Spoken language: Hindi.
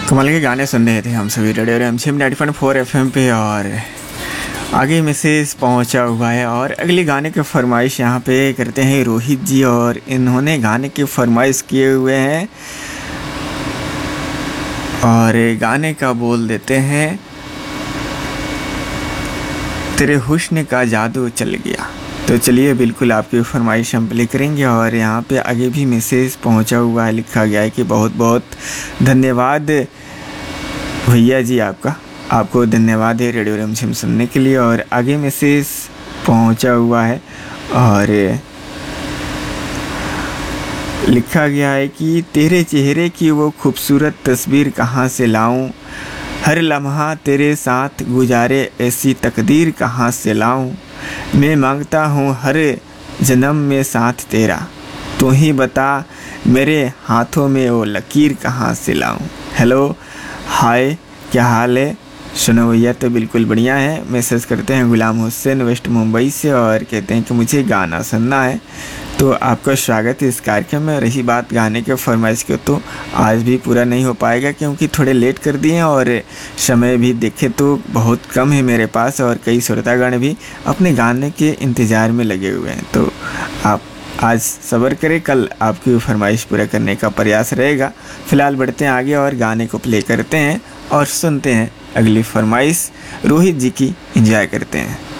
कमाल के गाने सुन रहे थे हम सभी रेडियो एमसीएम 90.4 एफएम पे। और आगे मैसेज पहुंचा हुआ है और अगले गाने की फरमाइश यहाँ पे करते हैं रोहित जी, और इन्होंने गाने की फरमाइश किए हुए हैं और गाने का बोल देते हैं तेरे हुस्न का जादू चल गया। तो चलिए बिल्कुल आपकी फरमाइश हम प्ले करेंगे। और यहाँ पे आगे भी मैसेज पहुँचा हुआ है, लिखा गया है कि बहुत बहुत धन्यवाद भैया जी, आपको धन्यवाद है रेडियो एमसीएम सुनने के लिए। और आगे मैसेज पहुँचा हुआ है और लिखा गया है कि तेरे चेहरे की वो खूबसूरत तस्वीर कहाँ से लाऊं, हर लम्हा तेरे साथ गुजारे ऐसी तकदीर कहाँ से लाऊं, मैं मांगता हूँ हर जन्म में साथ तेरा, तू ही बता मेरे हाथों में वो लकीर कहाँ से लाऊं। हेलो हाय, क्या हाल है? सुनो भैया, तो बिल्कुल बढ़िया है। मैसेज करते हैं गुलाम हुसैन वेस्ट मुंबई से और कहते हैं कि मुझे गाना सुनना है। तो आपका स्वागत है इस कार्यक्रम में। रही बात गाने के फरमाइश की, तो आज भी पूरा नहीं हो पाएगा क्योंकि थोड़े लेट कर दिए और समय भी देखे तो बहुत कम है मेरे पास, और कई श्रोतागण भी अपने गाने के इंतज़ार में लगे हुए हैं। तो आप आज सब्र करें, कल आपकी फरमाइश पूरा करने का प्रयास रहेगा। फ़िलहाल बढ़ते हैं आगे और गाने को प्ले करते हैं और सुनते हैं अगली फरमाइश रोहित जी की। एंजॉय करते हैं।